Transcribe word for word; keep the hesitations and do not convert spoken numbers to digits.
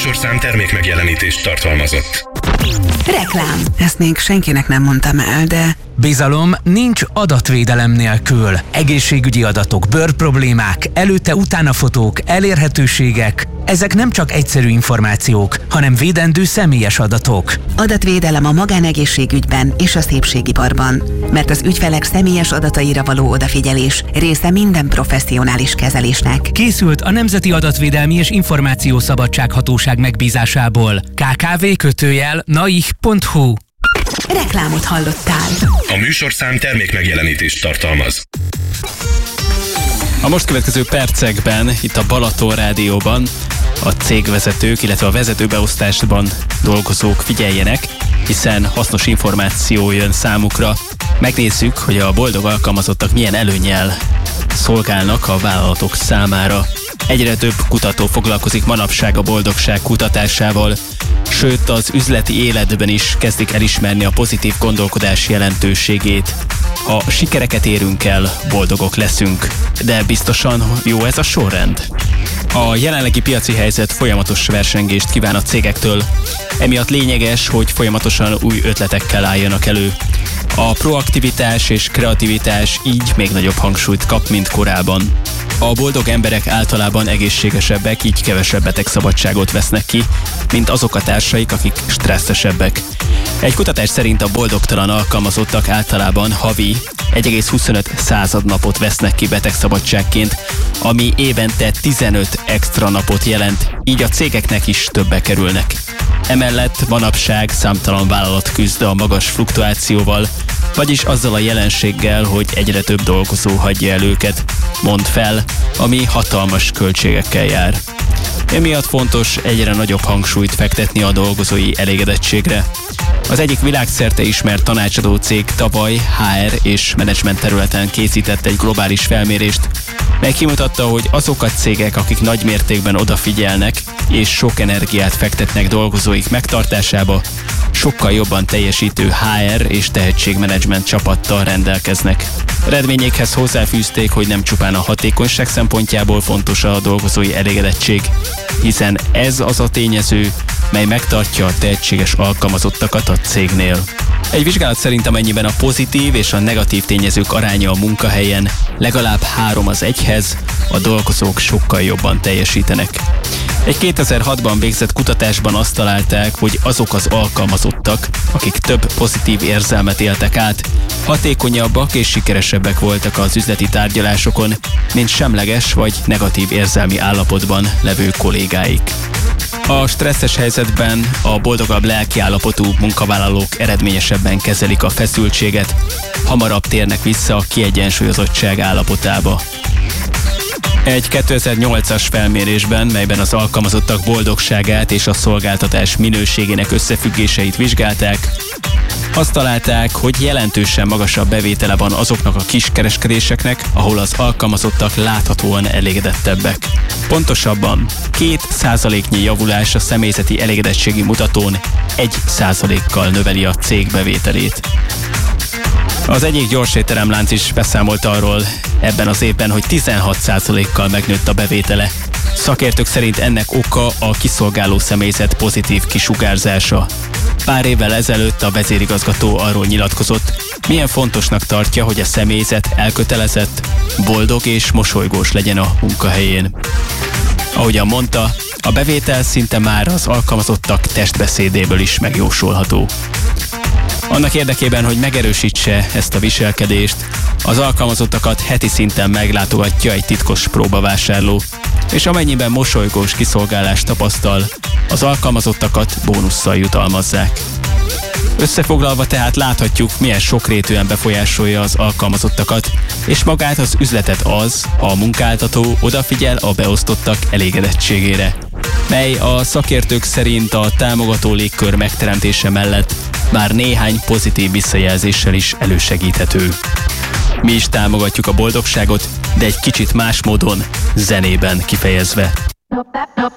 műsorszám termék megjelenítést tartalmazott. Reklám. Ezt még senkinek nem mondtam el, de... Bizalom nincs adatvédelem nélkül. Egészségügyi adatok, bőrproblémák, előtte-utána fotók, elérhetőségek. Ezek nem csak egyszerű információk, hanem védendő személyes adatok. Adatvédelem a magánegészségügyben és a szépségiparban. Mert az ügyfelek személyes adataira való odafigyelés része minden professzionális kezelésnek. Készült a Nemzeti Adatvédelmi és Információszabadság Hatóság megbízásából. ká ká vé kötőjel naih pont hu. Reklámot hallottál. A műsorszám termék megjelenítést tartalmaz. A most következő percekben itt a Balaton Rádióban a cégvezetők, illetve a vezetőbeosztásban dolgozók figyeljenek, hiszen hasznos információ jön számukra. Megnézzük, hogy a boldog alkalmazottak milyen előnnyel szolgálnak a vállalatok számára. Egyre több kutató foglalkozik manapság a boldogság kutatásával, sőt az üzleti életben is kezdik elismerni a pozitív gondolkodás jelentőségét. Ha sikereket érünk el, boldogok leszünk. De biztosan jó ez a sorrend? A jelenlegi piaci helyzet folyamatos versengést kíván a cégektől, emiatt lényeges, hogy folyamatosan új ötletekkel álljanak elő. A proaktivitás és kreativitás így még nagyobb hangsúlyt kap, mint korábban. A boldog emberek általában egészségesebbek, így kevesebb betegszabadságot vesznek ki, mint azok a társaik, akik stresszesebbek. Egy kutatás szerint a boldogtalan alkalmazottak általában havi egy egész huszonöt századnapot vesznek ki betegszabadságként, ami évente tizenöt extra napot jelent, így a cégeknek is többe kerülnek. Emellett manapság számtalan vállalat küzd a magas fluktuációval, vagyis azzal a jelenséggel, hogy egyre több dolgozó hagyja el őket, mond fel, ami hatalmas költségekkel jár. Emiatt fontos egyre nagyobb hangsúlyt fektetni a dolgozói elégedettségre. Az egyik világszerte ismert tanácsadó cég tavaly há er és menedzsment területen készített egy globális felmérést, mely kimutatta, hogy azok a cégek, akik nagy mértékben odafigyelnek és sok energiát fektetnek dolgozóik megtartásába, sokkal jobban teljesítő há er és tehetségmenedzsment csapattal rendelkeznek. Eredményekhez hozzáfűzték, hogy nem csupán a hatékonyság szempontjából fontos a dolgozói elégedettség, hiszen ez az a tényező, mely megtartja a tehetséges alkalmazottakat a cégnél. Egy vizsgálat szerint amennyiben a pozitív és a negatív tényezők aránya a munkahelyen legalább három az egyhez, a dolgozók sokkal jobban teljesítenek. Egy kétezer-hatban végzett kutatásban azt találták, hogy azok az alkalmazottak, akik több pozitív érzelmet éltek át, hatékonyabbak és sikeresebbek voltak az üzleti tárgyalásokon, mint semleges vagy negatív érzelmi állapotban levő kollégáik. A stresszes helyzetben a boldogabb lelkiállapotú munkavállalók eredményesebben kezelik a feszültséget, hamarabb térnek vissza a kiegyensúlyozottság állapotába. Egy kétezer-nyolcas felmérésben, melyben az alkalmazottak boldogságát és a szolgáltatás minőségének összefüggéseit vizsgálták, azt találták, hogy jelentősen magasabb bevétele van azoknak a kiskereskedéseknek, ahol az alkalmazottak láthatóan elégedettebbek. Pontosabban két százaléknyi javulás a személyzeti elégedettségi mutatón egy százalékkal növeli a cég bevételét. Az egyik gyorsétteremlánc is beszámolt arról ebben az évben, hogy tizenhat százalékkal megnőtt a bevétele. Szakértők szerint ennek oka a kiszolgáló személyzet pozitív kisugárzása. Pár évvel ezelőtt a vezérigazgató arról nyilatkozott, milyen fontosnak tartja, hogy a személyzet elkötelezett, boldog és mosolygós legyen a munkahelyén. Ahogyan mondta, a bevétel szinte már az alkalmazottak testbeszédéből is megjósolható. Annak érdekében, hogy megerősítse ezt a viselkedést, az alkalmazottakat heti szinten meglátogatja egy titkos próbavásárló, és amennyiben mosolygós kiszolgálást tapasztal, az alkalmazottakat bónusszal jutalmazzák. Összefoglalva tehát láthatjuk, milyen sokrétűen befolyásolja az alkalmazottakat, és magát az üzletet az, ha a munkáltató odafigyel a beosztottak elégedettségére, mely a szakértők szerint a támogató légkör megteremtése mellett már néhány pozitív visszajelzéssel is elősegíthető. Mi is támogatjuk a boldogságot, de egy kicsit más módon, zenében kifejezve.